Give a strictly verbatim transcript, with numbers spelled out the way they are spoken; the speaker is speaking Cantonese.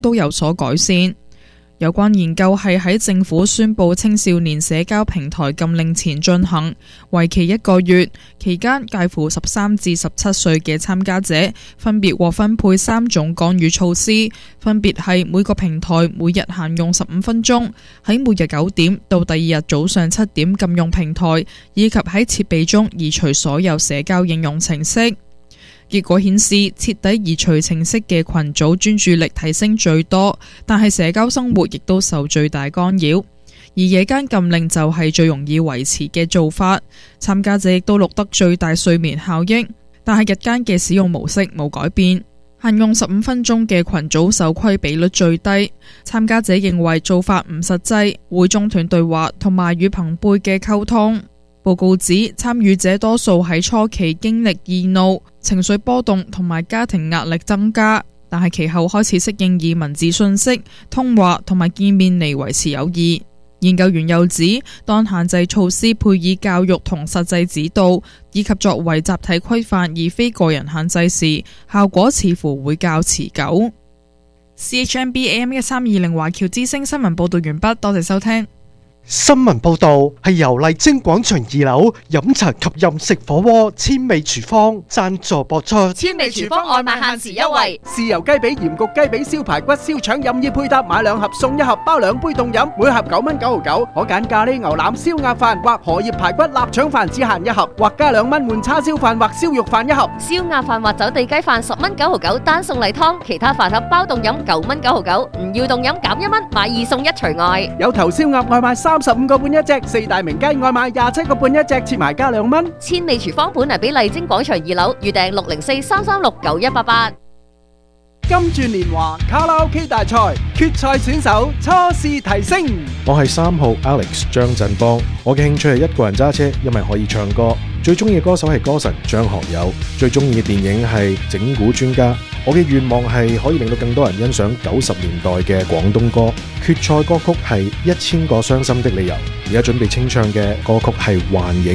都有所改善。有關研究係喺政府宣布青少年社交平台禁令前進行，為期一個月，期間介乎十三至十七歲嘅參加者分別獲分配三種干預措施，分別係每個平台每日限用十五分鐘，喺每日九點到第二日早上七點禁用平台，以及喺設備中移除所有社交應用程式。結果顯示，徹底移除程式嘅群組專注力提升最多，但係社交生活亦都受最大干擾。而夜間禁令就係最容易維持嘅做法，參加者亦都錄得最大睡眠效益，但係日間嘅使用模式冇改變。限用十五分鐘嘅群組受規比率最低，參加者認為做法唔實際，會中斷對話同埋與朋輩嘅溝通。報告指，參與者多數喺初期經歷易怒、情緒波動同埋家庭壓力增加，但係其後開始適應以文字訊息、通話同埋見面嚟維持友誼。研究員又指，當限制措施配以教育同實際指導，以及作為集體規範而非個人限制時，效果似乎會較持久。C H M B A M 一三二零華僑之聲新聞報道完畢，多謝收聽。 新聞報道係由麗晶廣場二樓飲茶及任食火鍋千味廚房贊助播出。 千味廚房外賣限時優惠， 豉油雞髀、鹽焗雞髀、燒排骨、燒腸任意配搭，買兩盒送一盒，包兩杯凍飲，每盒九蚊九毫九。可揀咖喱牛腩、燒鴨飯或荷葉排骨臘腸飯，只限一盒，或加兩蚊換叉燒飯或燒肉飯一盒。 燒鴨飯或走地雞飯十蚊九毫九，單送例湯，其他飯盒包凍飲九蚊九毫九，唔要凍飲減一蚊，買二送一除外。 有頭燒鴨外賣三十五個半一隻，四大名雞外賣廿七個半一隻，切埋加兩蚊。 千味廚房本嚟俾麗晶廣場二樓，預訂六零四三三六九一八八。 金鑽年華卡拉 OK 大賽決賽選手初試提升。 我係三號 Alex 張振邦，我嘅興趣係一個人揸車，因為可以唱歌。最中意嘅歌手係歌神張學友，最中意嘅電影係整蠱專家。我嘅願望係可以令到更多人欣賞九十年代嘅廣東歌。決賽歌曲係一千個傷心的理由，而家準備清唱嘅歌曲係幻影。